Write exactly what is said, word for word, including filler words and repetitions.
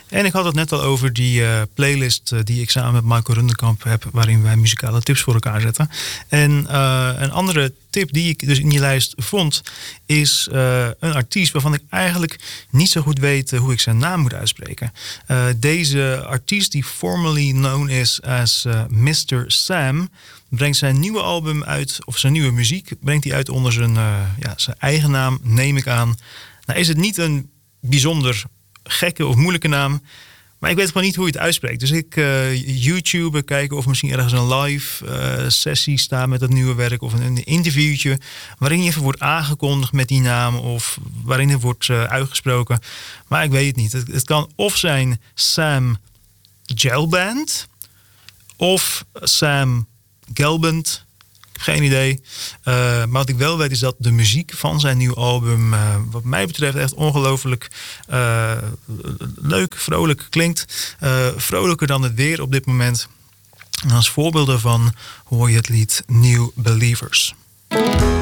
En ik had het net al over die uh, playlist uh, die ik samen met Michael Rundekamp heb, waarin wij muzikale tips voor elkaar zetten. En uh, een andere tip die ik dus in die lijst vond, is uh, een artiest waarvan ik eigenlijk niet zo goed weet uh, hoe ik zijn naam moet uitspreken. Uh, deze artiest, die formerly known is as uh, mister Sam, brengt zijn nieuwe album uit, of zijn nieuwe muziek, brengt hij uit onder zijn, uh, ja, zijn eigen naam, neem ik aan. Nou is het niet een bijzonder gekke of moeilijke naam, maar ik weet gewoon niet hoe je het uitspreekt. Dus ik uh, YouTube, kijken of misschien ergens een live uh, sessie staat met het nieuwe werk, of een, een interviewtje waarin je even wordt aangekondigd met die naam, of waarin het wordt uh, uitgesproken. Maar ik weet het niet. Het, het kan of zijn Sam Gelband of Sam Gelband. Geen idee. Uh, maar wat ik wel weet is dat de muziek van zijn nieuw album, uh, wat mij betreft, echt ongelooflijk uh, leuk, vrolijk klinkt. Uh, vrolijker dan het weer op dit moment. En als voorbeeld daarvan hoor je het lied New Believers.